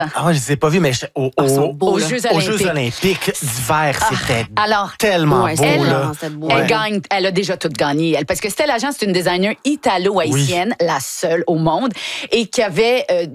Ah ouais, je les ai pas vus, mais Aux Jeux aux Jeux olympiques d'hiver, c'était Alors, tellement ouais, beau. c'était Là. vraiment, c'était beau. elle gagne, elle a déjà tout gagné. Elle, parce que Stella Jean, c'est une designer italo-haïtienne, la seule au monde, et qui avait